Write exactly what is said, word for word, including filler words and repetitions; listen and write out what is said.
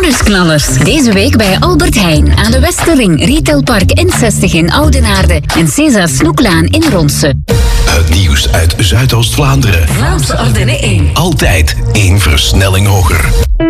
Bonusknallers. Deze week bij Albert Heijn aan de Westerring, Retailpark N zestig in Oudenaarde en César Snoeklaan in Ronse. Het nieuws uit Zuidoost-Vlaanderen. Vlaamse Ardennen één. Altijd één versnelling hoger.